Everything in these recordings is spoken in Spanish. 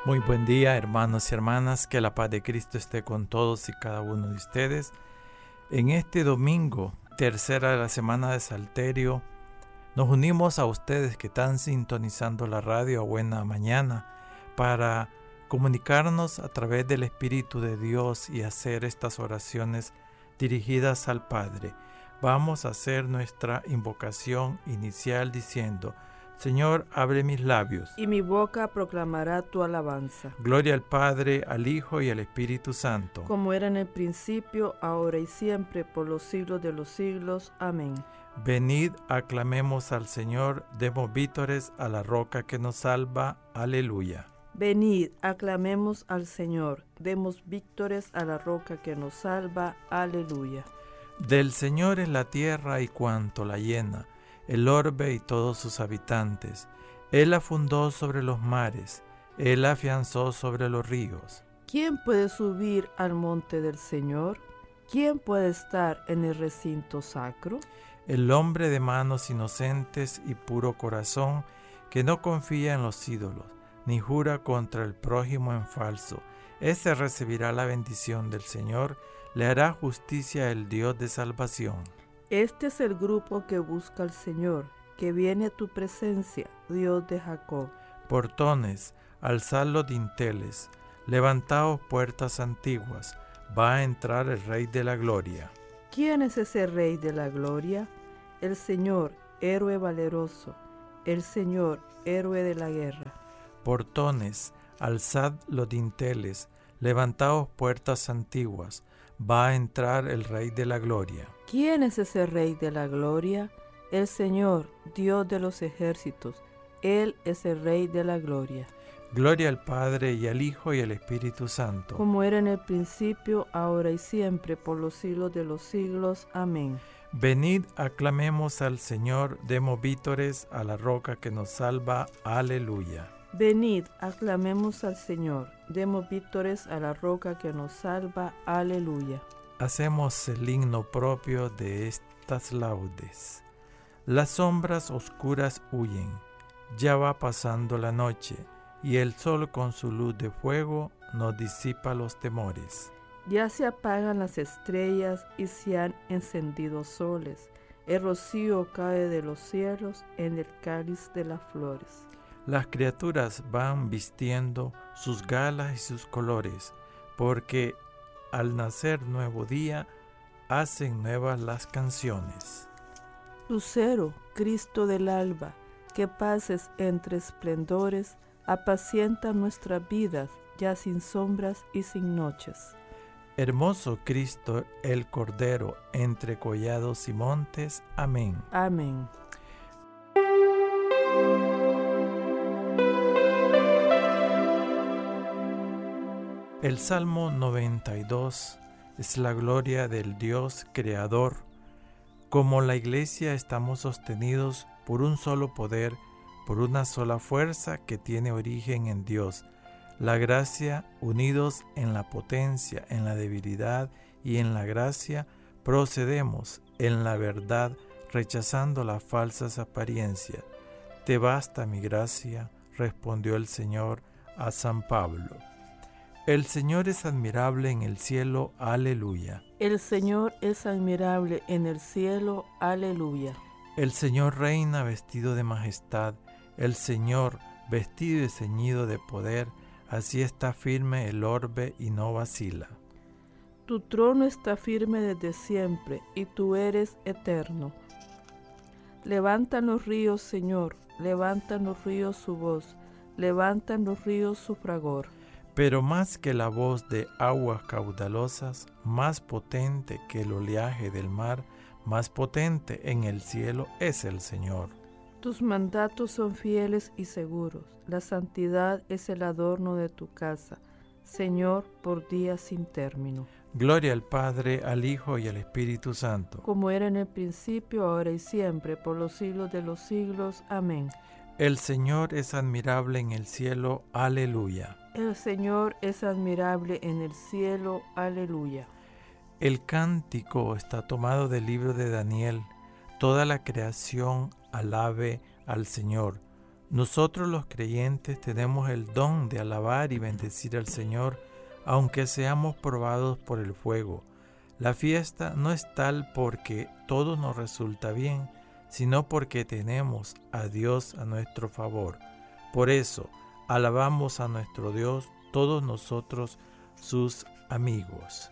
Muy buen día, hermanos y hermanas, que la paz de Cristo esté con todos y cada uno de ustedes. En este domingo, tercera de la semana de Salterio, nos unimos a ustedes que están sintonizando la radio a buena mañana para comunicarnos a través del Espíritu de Dios y hacer estas oraciones dirigidas al Padre. Vamos a hacer nuestra invocación inicial diciendo: Señor, abre mis labios, y mi boca proclamará tu alabanza. Gloria al Padre, al Hijo y al Espíritu Santo. Como era en el principio, ahora y siempre, por los siglos de los siglos. Amén. Venid, aclamemos al Señor, demos vítores a la roca que nos salva. Aleluya. Venid, aclamemos al Señor, demos víctores a la roca que nos salva. Aleluya. Del Señor es la tierra y cuanto la llena, el orbe y todos sus habitantes. Él la fundó sobre los mares, Él la afianzó sobre los ríos. ¿Quién puede subir al monte del Señor? ¿Quién puede estar en el recinto sacro? El hombre de manos inocentes y puro corazón, que no confía en los ídolos, ni jura contra el prójimo en falso, ese recibirá la bendición del Señor, le hará justicia el Dios de salvación. Este es el grupo que busca al Señor, que viene a tu presencia, Dios de Jacob. Portones, alzad los dinteles, levantaos puertas antiguas, va a entrar el Rey de la Gloria. ¿Quién es ese Rey de la Gloria? El Señor, héroe valeroso, el Señor, héroe de la guerra. Portones, alzad los dinteles, levantaos puertas antiguas, va a entrar el Rey de la Gloria. ¿Quién es ese Rey de la Gloria? El Señor, Dios de los ejércitos, Él es el Rey de la Gloria. Gloria al Padre y al Hijo y al Espíritu Santo. Como era en el principio, ahora y siempre, por los siglos de los siglos. Amén. Venid, aclamemos al Señor, demos vítores a la roca que nos salva. Aleluya. Venid, aclamemos al Señor, demos vítores a la roca que nos salva. Aleluya. Hacemos el himno propio de estas laudes. Las sombras oscuras huyen, ya va pasando la noche, y el sol con su luz de fuego nos disipa los temores. Ya se apagan las estrellas y se han encendido soles. El rocío cae de los cielos en el cáliz de las flores. Las criaturas van vistiendo sus galas y sus colores, porque al nacer nuevo día, hacen nuevas las canciones. Lucero, Cristo del alba, que pases entre esplendores, apacienta nuestras vidas, ya sin sombras y sin noches. Hermoso Cristo, el Cordero, entre collados y montes. Amén. Amén. El Salmo 92 es la gloria del Dios Creador. Como la Iglesia estamos sostenidos por un solo poder, por una sola fuerza que tiene origen en Dios. La gracia, unidos en la potencia, en la debilidad y en la gracia, procedemos en la verdad, rechazando las falsas apariencias. Te basta mi gracia, respondió el Señor a San Pablo. El Señor es admirable en el cielo, aleluya. El Señor es admirable en el cielo, aleluya. El Señor reina vestido de majestad, el Señor vestido y ceñido de poder, así está firme el orbe y no vacila. Tu trono está firme desde siempre, y tú eres eterno. Levantan los ríos, Señor, levantan los ríos su voz, levantan los ríos su fragor. Pero más que la voz de aguas caudalosas, más potente que el oleaje del mar, más potente en el cielo es el Señor. Tus mandatos son fieles y seguros, la santidad es el adorno de tu casa, Señor, por días sin término. Gloria al Padre, al Hijo y al Espíritu Santo. Como era en el principio, ahora y siempre, por los siglos de los siglos. Amén. El Señor es admirable en el cielo, aleluya. El Señor es admirable en el cielo, aleluya. El cántico está tomado del libro de Daniel. Toda la creación alabe al Señor. Nosotros los creyentes tenemos el don de alabar y bendecir al Señor, aunque seamos probados por el fuego. La fiesta no es tal porque todo nos resulta bien, sino porque tenemos a Dios a nuestro favor. Por eso, alabamos a nuestro Dios todos nosotros, sus amigos.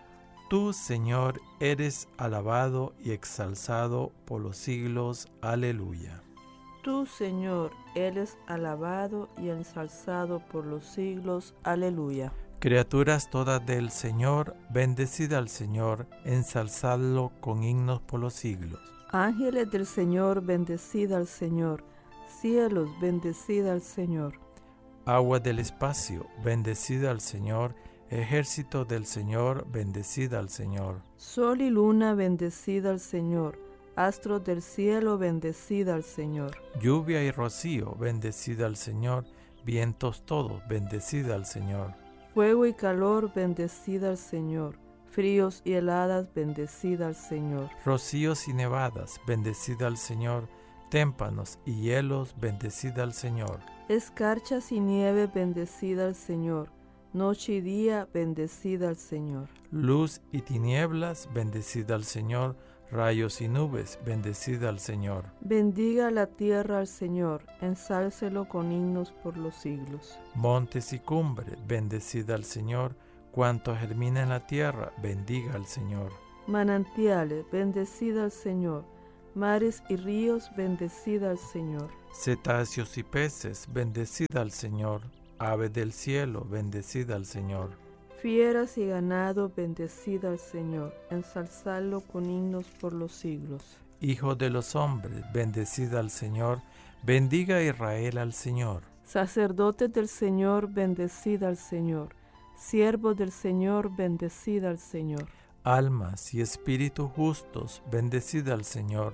Tú, Señor, eres alabado y exalzado por los siglos. Aleluya. Tú, Señor, eres alabado y ensalzado por los siglos. Aleluya. Criaturas todas del Señor, bendecid al Señor, ensalzadlo con himnos por los siglos. Ángeles del Señor, bendecid al Señor. Cielos, bendecid al Señor. Agua del espacio, bendecid al Señor. Ejército del Señor, bendecid al Señor. Sol y luna, bendecid al Señor. Astros del cielo, bendecid al Señor. Lluvia y rocío, bendecid al Señor. Vientos todos, bendecid al Señor. Fuego y calor, bendecid al Señor. Fríos y heladas, bendecid al Señor. Rocíos y nevadas, bendecid al Señor. Témpanos y hielos, bendecid al Señor. Escarchas y nieve, bendecid al Señor. Noche y día, bendecid al Señor. Luz y tinieblas, bendecid al Señor. Rayos y nubes, bendecid al Señor. Bendiga la tierra al Señor, ensálcelo con himnos por los siglos. Montes y cumbres, bendecid al Señor. Cuanto germina en la tierra, bendiga al Señor. Manantiales, bendecid al Señor. Mares y ríos, bendecid al Señor. Cetáceos y peces, bendecid al Señor. Aves del cielo, bendecid al Señor. Fieras y ganado, bendecid al Señor, ensalzadlo con himnos por los siglos. Hijos de los hombres, bendecid al Señor. Bendiga Israel al Señor. Sacerdotes del Señor, bendecid al Señor. Siervos del Señor, bendecid al Señor. Almas y espíritus justos, bendecid al Señor.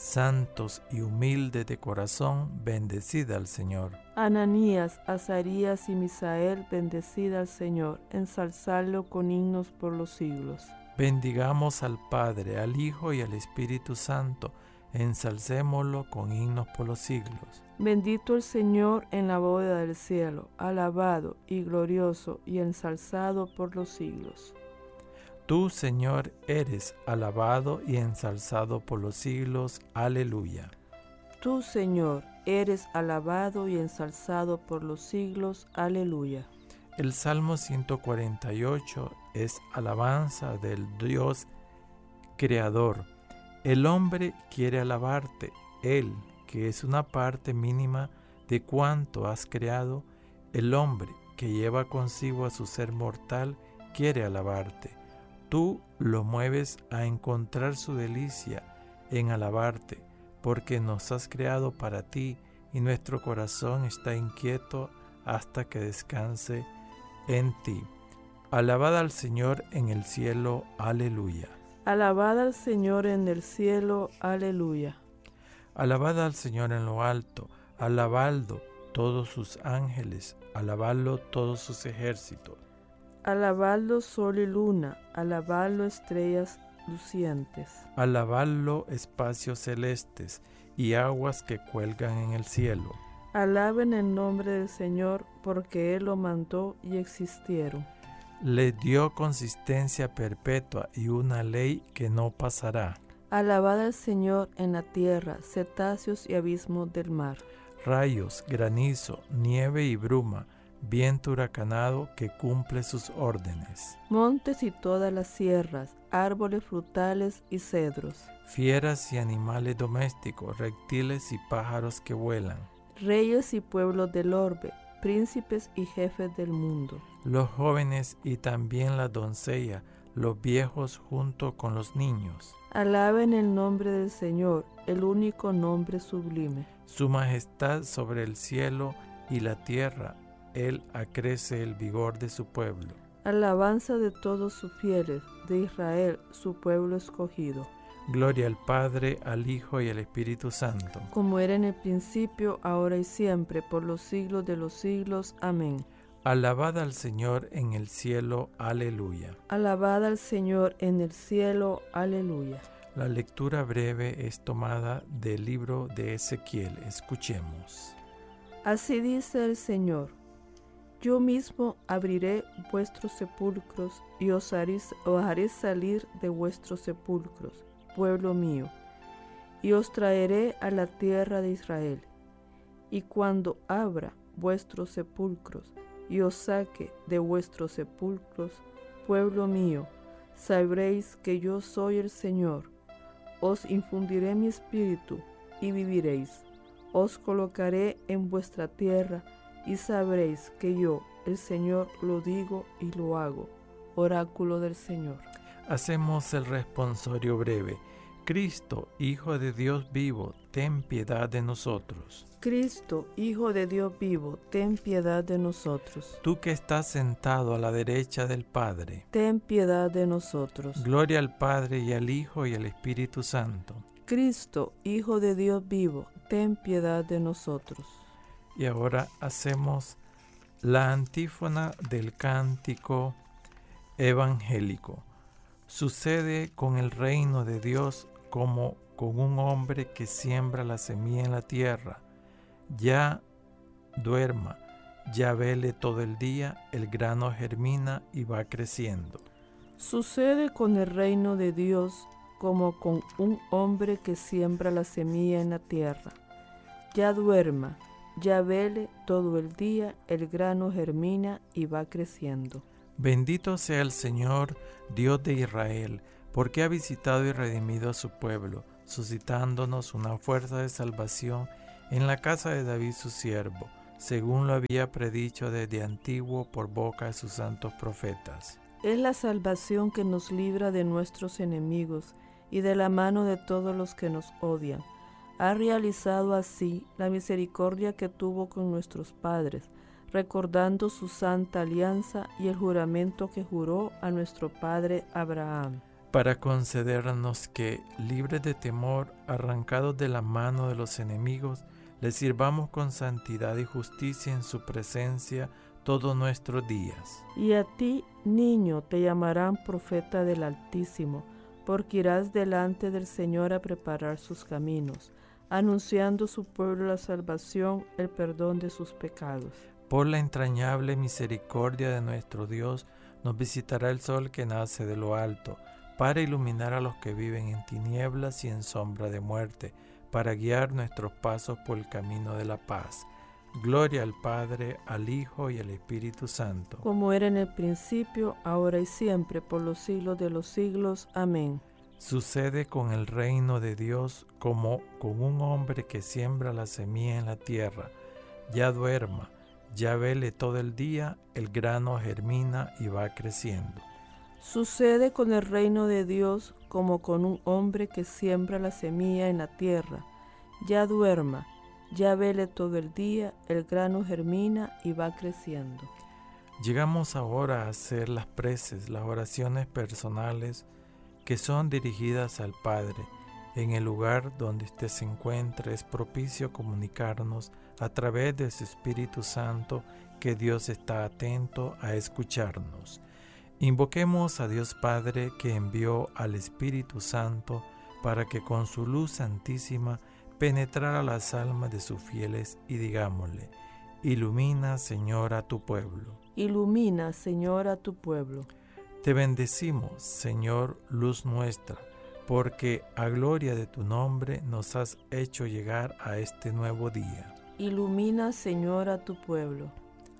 Santos y humildes de corazón, bendecid al Señor. Ananías, Azarías y Misael, bendecid al Señor, ensalzadlo con himnos por los siglos. Bendigamos al Padre, al Hijo y al Espíritu Santo, ensalcémoslo con himnos por los siglos. Bendito el Señor en la bóveda del cielo, alabado y glorioso y ensalzado por los siglos. Tú, Señor, eres alabado y ensalzado por los siglos. Aleluya. Tú, Señor, eres alabado y ensalzado por los siglos. Aleluya. El Salmo 148 es alabanza del Dios Creador. El hombre quiere alabarte, Él, que es una parte mínima de cuanto has creado. El hombre, que lleva consigo a su ser mortal, quiere alabarte. Tú lo mueves a encontrar su delicia en alabarte, porque nos has creado para ti y nuestro corazón está inquieto hasta que descanse en ti. Alabad al Señor en el cielo. Aleluya. Alabad al Señor en el cielo. Aleluya. Alabad al Señor en lo alto. Alabadlo todos sus ángeles. Alabadlo todos sus ejércitos. Alabadlo sol y luna, alabadlo estrellas lucientes. Alabadlo espacios celestes y aguas que cuelgan en el cielo. Alaben el nombre del Señor, porque Él lo mandó y existieron. Le dio consistencia perpetua y una ley que no pasará. Alabad al Señor en la tierra, cetáceos y abismos del mar. Rayos, granizo, nieve y bruma, viento huracanado que cumple sus órdenes. Montes y todas las sierras, árboles frutales y cedros. Fieras y animales domésticos, reptiles y pájaros que vuelan. Reyes y pueblos del orbe, príncipes y jefes del mundo. Los jóvenes y también la doncella, los viejos junto con los niños. Alaben el nombre del Señor, el único nombre sublime. Su majestad sobre el cielo y la tierra. Él acrece el vigor de su pueblo. Alabanza de todos sus fieles, de Israel, su pueblo escogido. Gloria al Padre, al Hijo y al Espíritu Santo. Como era en el principio, ahora y siempre, por los siglos de los siglos. Amén. Alabad al Señor en el cielo. Aleluya. Alabad al Señor en el cielo. Aleluya. La lectura breve es tomada del libro de Ezequiel. Escuchemos. Así dice el Señor: yo mismo abriré vuestros sepulcros y os haré salir de vuestros sepulcros, pueblo mío, y os traeré a la tierra de Israel. Y cuando abra vuestros sepulcros y os saque de vuestros sepulcros, pueblo mío, sabréis que yo soy el Señor. Os infundiré mi espíritu y viviréis. Os colocaré en vuestra tierra y sabréis que yo, el Señor, lo digo y lo hago. Oráculo del Señor. Hacemos el responsorio breve. Cristo, Hijo de Dios vivo, ten piedad de nosotros. Cristo, Hijo de Dios vivo, ten piedad de nosotros. Tú que estás sentado a la derecha del Padre, ten piedad de nosotros. Gloria al Padre y al Hijo y al Espíritu Santo. Cristo, Hijo de Dios vivo, ten piedad de nosotros. Y ahora hacemos la antífona del cántico evangélico. Sucede con el reino de Dios como con un hombre que siembra la semilla en la tierra. Ya duerma, ya vele todo el día, el grano germina y va creciendo. Sucede con el reino de Dios como con un hombre que siembra la semilla en la tierra. Ya duerma, ya vele todo el día, el grano germina y va creciendo. Bendito sea el Señor, Dios de Israel, porque ha visitado y redimido a su pueblo, suscitándonos una fuerza de salvación en la casa de David su siervo, según lo había predicho desde antiguo por boca de sus santos profetas. Es la salvación que nos libra de nuestros enemigos y de la mano de todos los que nos odian. Ha realizado así la misericordia que tuvo con nuestros padres, recordando su santa alianza y el juramento que juró a nuestro padre Abraham. Para concedernos que, libres de temor, arrancados de la mano de los enemigos, le sirvamos con santidad y justicia en su presencia todos nuestros días. Y a ti, niño, te llamarán profeta del Altísimo, porque irás delante del Señor a preparar sus caminos, anunciando a su pueblo la salvación, el perdón de sus pecados. Por la entrañable misericordia de nuestro Dios, nos visitará el sol que nace de lo alto, para iluminar a los que viven en tinieblas y en sombra de muerte, para guiar nuestros pasos por el camino de la paz. Gloria al Padre, al Hijo y al Espíritu Santo. Como era en el principio, ahora y siempre, por los siglos de los siglos. Amén. Sucede con el reino de Dios como con un hombre que siembra la semilla en la tierra. Ya duerma, ya vele todo el día, el grano germina y va creciendo. Sucede con el reino de Dios como con un hombre que siembra la semilla en la tierra. Ya duerma, ya vele todo el día, el grano germina y va creciendo. Llegamos ahora a hacer las preces, las oraciones personales que son dirigidas al Padre. En el lugar donde usted se encuentre es propicio comunicarnos a través de su Espíritu Santo, que Dios está atento a escucharnos. Invoquemos a Dios Padre, que envió al Espíritu Santo para que con su luz santísima penetrara las almas de sus fieles, y digámosle: ilumina, Señor, a tu pueblo. Ilumina, Señor, a tu pueblo. Te bendecimos, Señor, luz nuestra, porque a gloria de tu nombre nos has hecho llegar a este nuevo día. Ilumina, Señor, a tu pueblo.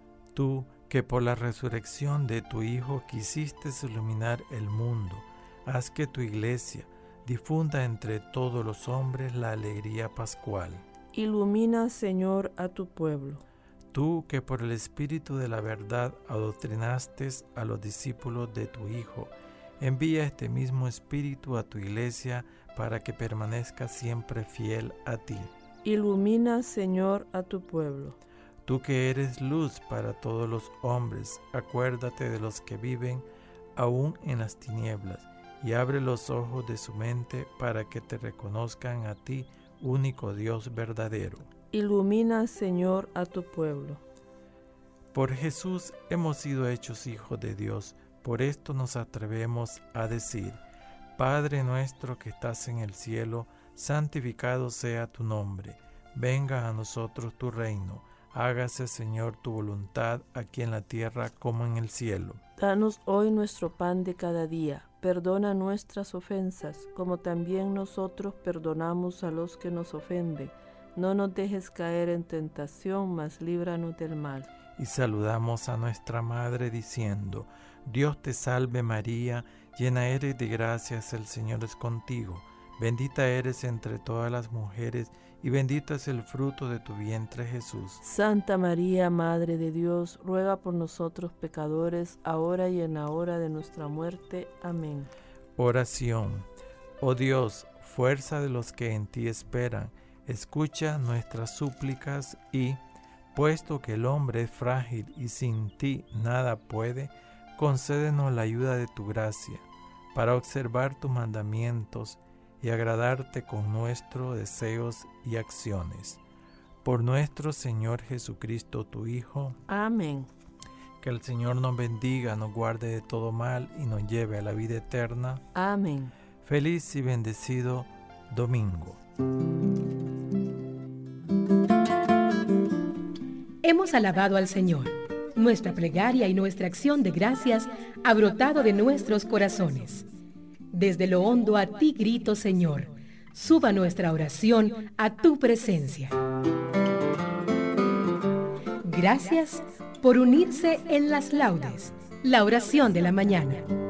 Tú, que por la resurrección de tu Hijo quisiste iluminar el mundo, haz que tu iglesia difunda entre todos los hombres la alegría pascual. Ilumina, Señor, a tu pueblo. Tú, que por el Espíritu de la verdad adoctrinaste a los discípulos de tu Hijo, envía este mismo Espíritu a tu iglesia para que permanezca siempre fiel a ti. Ilumina, Señor, a tu pueblo. Tú que eres luz para todos los hombres, acuérdate de los que viven aún en las tinieblas, y abre los ojos de su mente para que te reconozcan a ti, único Dios verdadero. Ilumina, Señor, a tu pueblo. Por Jesús hemos sido hechos hijos de Dios, por esto nos atrevemos a decir: Padre nuestro que estás en el cielo, santificado sea tu nombre. Venga a nosotros tu reino. Hágase, Señor, tu voluntad aquí en la tierra como en el cielo. Danos hoy nuestro pan de cada día. Perdona nuestras ofensas, como también nosotros perdonamos a los que nos ofenden. No nos dejes caer en tentación, mas líbranos del mal. Y saludamos a nuestra Madre diciendo: Dios te salve María, llena eres de gracias, el Señor es contigo. Bendita eres entre todas las mujeres, y bendito es el fruto de tu vientre Jesús. Santa María, Madre de Dios, ruega por nosotros pecadores, ahora y en la hora de nuestra muerte. Amén. Oración. Oh Dios, fuerza de los que en ti esperan, escucha nuestras súplicas y, puesto que el hombre es frágil y sin ti nada puede, concédenos la ayuda de tu gracia, para observar tus mandamientos y agradarte con nuestros deseos y acciones. Por nuestro Señor Jesucristo, tu Hijo. Amén. Que el Señor nos bendiga, nos guarde de todo mal y nos lleve a la vida eterna. Amén. Feliz y bendecido domingo. Hemos alabado al Señor. Nuestra plegaria y nuestra acción de gracias ha brotado de nuestros corazones. Desde lo hondo a ti grito, Señor, suba nuestra oración a tu presencia. Gracias por unirse en las laudes, la oración de la mañana.